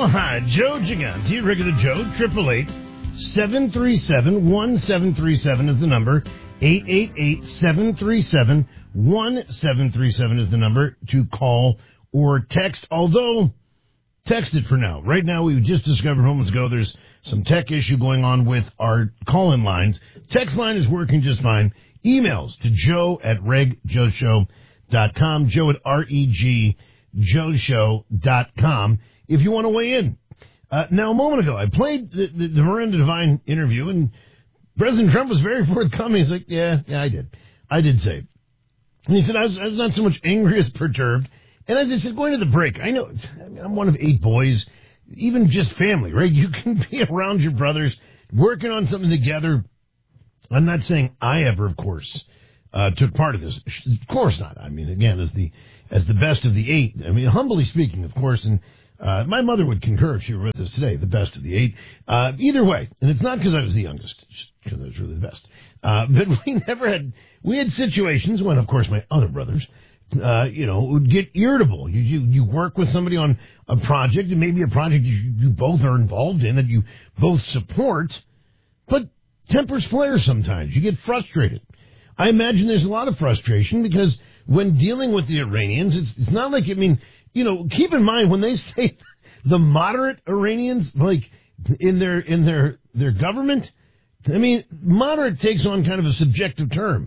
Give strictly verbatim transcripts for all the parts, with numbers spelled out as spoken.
Well, hi, Joe Gigante, regular Joe, triple eight seven three seven one seven three seven is the number. eight eight eight seven three seven one seven three seven is the number to call or text, although text it for now. Right now, we just discovered moments ago there's some tech issue going on with our call-in lines. Text line is working just fine. Emails to joe at reg joe show dot com, joe at R E G joe show dot com if you want to weigh in. Uh, now, a moment ago, I played the, the, the Miranda Devine interview, and President Trump was very forthcoming. He's like, yeah, yeah, I did. I did say it. And he said, I was, I was not so much angry as perturbed. And as I said, going to the break, I know I mean, I'm one of eight boys, even just family, right? You can be around your brothers, working on something together. I'm not saying I ever, of course, uh, took part of this. Of course not. I mean, again, as the as the best of the eight, I mean, humbly speaking, of course, and uh, my mother would concur if she were with us today, the best of the eight. Uh, either way, and it's not because I was the youngest, because I was really the best. Uh, but we never had, we had situations when, of course, my other brothers, uh, you know, would get irritable. You, you, you work with somebody on a project, and maybe a project you, you both are involved in, that you both support, but tempers flare sometimes. You get frustrated. I imagine there's a lot of frustration because when dealing with the Iranians, it's, it's not like, I mean, you know, keep in mind when they say the moderate Iranians, like in their, in their, their government, I mean, moderate takes on kind of a subjective term.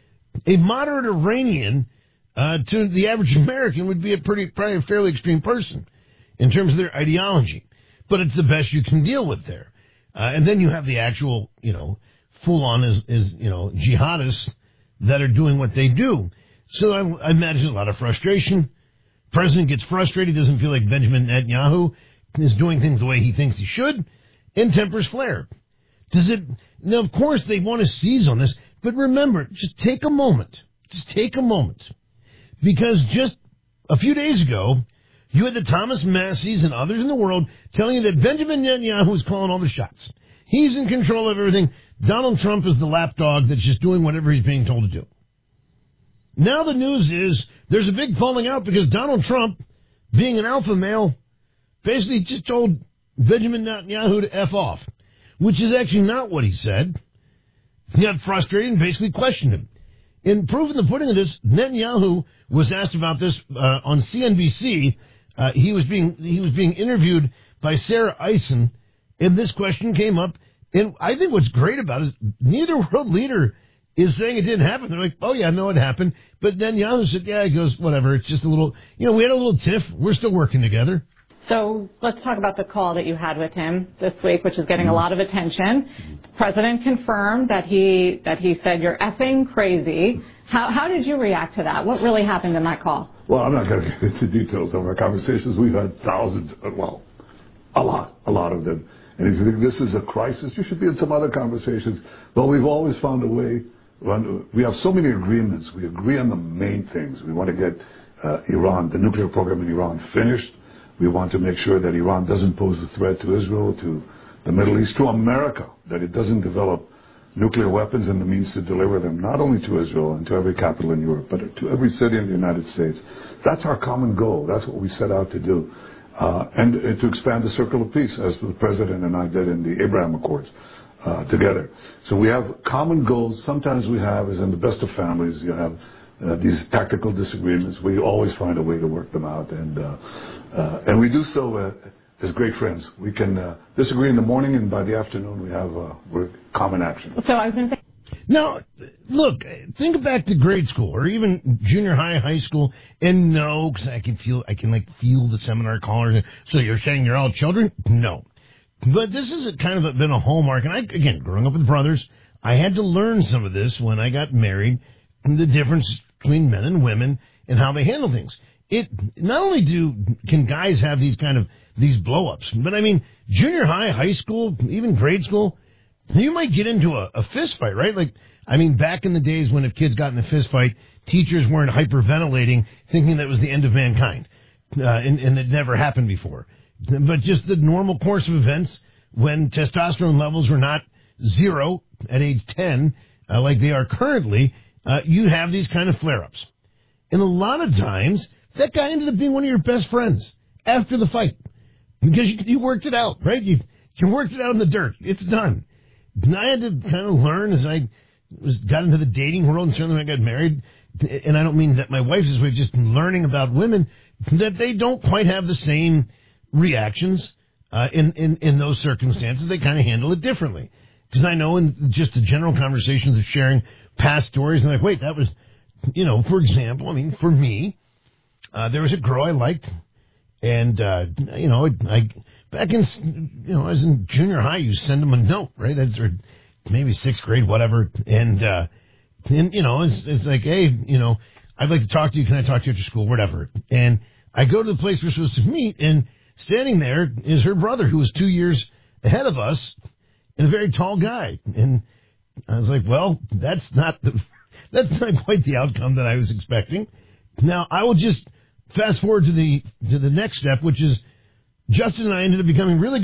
A moderate Iranian, uh, to the average American would be a pretty, probably a fairly extreme person in terms of their ideology, but it's the best you can deal with there. Uh, and then you have the actual, you know, full-on is, is, you know, jihadists that are doing what they do. So I, I imagine a lot of frustration. President gets frustrated, doesn't feel like Benjamin Netanyahu is doing things the way he thinks he should, and tempers flare. Does it, now, of course, they want to seize on this, but remember, just take a moment. Just take a moment. Because just a few days ago, you had the Thomas Masseys and others in the world telling you that Benjamin Netanyahu is calling all the shots. He's in control of everything. Donald Trump is the lapdog that's just doing whatever he's being told to do. Now the news is there's a big falling out because Donald Trump, being an alpha male, basically just told Benjamin Netanyahu to F off, which is actually not what he said. He got frustrated and basically questioned him. In proof in the pudding of this, Netanyahu was asked about this uh, on C N B C. Uh, he was being he was being interviewed by Sarah Eisen, and this question came up. And I think what's great about it is neither world leader is saying it didn't happen. They're like, oh, yeah, no, it happened. But Netanyahu said, yeah, he goes, whatever. It's just a little, you know, we had a little tiff. We're still working together. So let's talk about the call that you had with him this week, which is getting a lot of attention. The president confirmed that he that he said, you're effing crazy. How, how did you react to that? What really happened in that call? Well, I'm not going to get into details of our conversations. We've had thousands, well, a lot, a lot of them. And if you think this is a crisis, you should be in some other conversations. But we've always found a way. We have so many agreements. We agree on the main things. We want to get uh, Iran, the nuclear program in Iran, finished. We want to make sure that Iran doesn't pose a threat to Israel, to the Middle East, to America, that it doesn't develop nuclear weapons and the means to deliver them, not only to Israel and to every capital in Europe, but to every city in the United States. That's our common goal. That's what we set out to do. Uh, and uh, to expand the circle of peace, as the President and I did in the Abraham Accords uh, together. So we have common goals. Sometimes we have, as in the best of families, you have uh, these tactical disagreements. We always find a way to work them out. And uh, uh, and we do so uh, as great friends. We can uh, disagree in the morning, and by the afternoon we have uh, we're common action. So I was going to say. Now, look, think back to grade school or even junior high, high school, and no, because I can feel, I can like feel the seminar callers. So you're saying you're all children? No. But this has kind of been a hallmark. And I, again, growing up with brothers, I had to learn some of this when I got married, the difference between men and women and how they handle things. It, not only do, can guys have these kind of, these blow-ups, but I mean, junior high, high school, even grade school, you might get into a, a fist fight, right? Like, I mean, back in the days when if kids got in a fist fight, teachers weren't hyperventilating, thinking that was the end of mankind, uh, and, and it never happened before. But just the normal course of events, when testosterone levels were not zero at age ten, uh, like they are currently, uh, you have these kind of flare-ups. And a lot of times, that guy ended up being one of your best friends after the fight. Because you, you worked it out, right? You you worked it out in the dirt. It's done. And I had to kind of learn as I was got into the dating world and certainly when I got married, and I don't mean that my wife's this way, just learning about women, that they don't quite have the same reactions uh, in, in, in those circumstances. They kind of handle it differently. Because I know in just the general conversations of sharing past stories, and like, wait, that was, you know, for example, I mean, for me, uh, there was a girl I liked, and, uh, you know, I, back in, you know, I was in junior high, you send them a note, right? That's, or maybe sixth grade, whatever, and, uh, and, you know, it's, it's like, hey, you know, I'd like to talk to you, can I talk to you after school, whatever, and I go to the place we're supposed to meet, and standing there is her brother, who was two years ahead of us, and a very tall guy. And I was like, well, that's not the, that's not quite the outcome that I was expecting. Now, I will just fast forward to the, to the next step, which is Justin and I ended up becoming really good